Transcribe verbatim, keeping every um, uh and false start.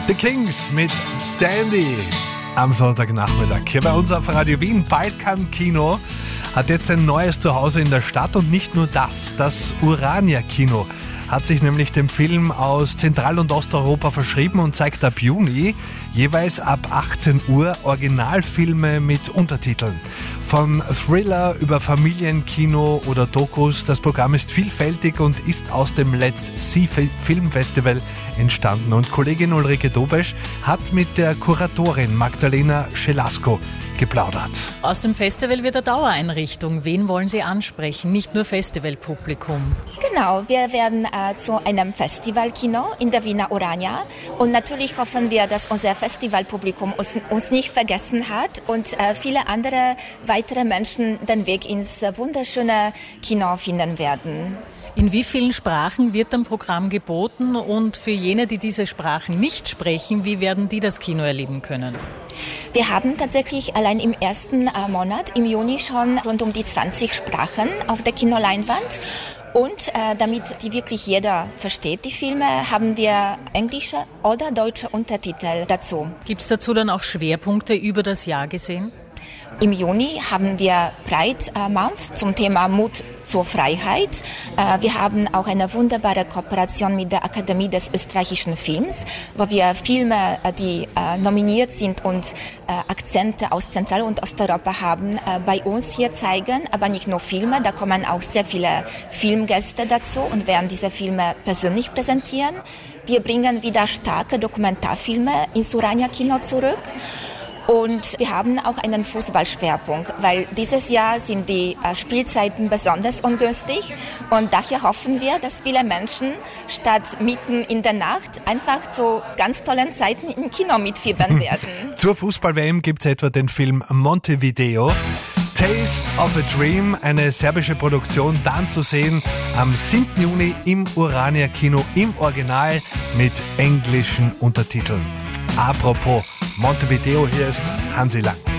The Kings mit Dandy am Sonntagnachmittag. Hier bei uns auf Radio Wien. Balkan Kino hat jetzt ein neues Zuhause in der Stadt und nicht nur das. Das Urania Kino hat sich nämlich dem Film aus Zentral- und Osteuropa verschrieben und zeigt ab Juni jeweils ab achtzehn Uhr Originalfilme mit Untertiteln. Von Thriller über Familienkino oder Dokus. Das Programm ist vielfältig und ist aus dem Let's See Film Festival entstanden. Und Kollegin Ulrike Dobesch hat mit der Kuratorin Magdalena Schelasko geplaudert. Aus dem Festival wird eine Dauereinrichtung. Wen wollen Sie ansprechen? Nicht nur Festivalpublikum. Genau, wir werden äh, zu einem Festivalkino in der Wiener Urania. Und natürlich hoffen wir, dass unser Festivalpublikum uns, uns nicht vergessen hat und äh, viele andere weitere Menschen den Weg ins äh, wunderschöne Kino finden werden. In wie vielen Sprachen wird ein Programm geboten und für jene, die diese Sprachen nicht sprechen, wie werden die das Kino erleben können? Wir haben tatsächlich allein im ersten äh, Monat, im Juni, schon rund um die zwanzig Sprachen auf der Kinoleinwand. Und äh, damit die wirklich jeder versteht, die Filme, haben wir englische oder deutsche Untertitel dazu. Gibt es dazu dann auch Schwerpunkte über das Jahr gesehen? Im Juni haben wir Pride Month zum Thema Mut zur Freiheit. Wir haben auch eine wunderbare Kooperation mit der Akademie des österreichischen Films, wo wir Filme, die nominiert sind und Akzente aus Zentral- und Osteuropa haben, bei uns hier zeigen. Aber nicht nur Filme, da kommen auch sehr viele Filmgäste dazu und werden diese Filme persönlich präsentieren. Wir bringen wieder starke Dokumentarfilme ins Urania Kino zurück. Und wir haben auch einen Fußballschwerpunkt, weil dieses Jahr sind die Spielzeiten besonders ungünstig und daher hoffen wir, dass viele Menschen statt mitten in der Nacht einfach zu ganz tollen Zeiten im Kino mitfiebern werden. Zur Fußball-W M gibt es etwa den Film Montevideo. Taste of a Dream, eine serbische Produktion, dann zu sehen am siebten Juni im Urania Kino im Original mit englischen Untertiteln. Apropos Montevideo, hier ist Hansi Lang.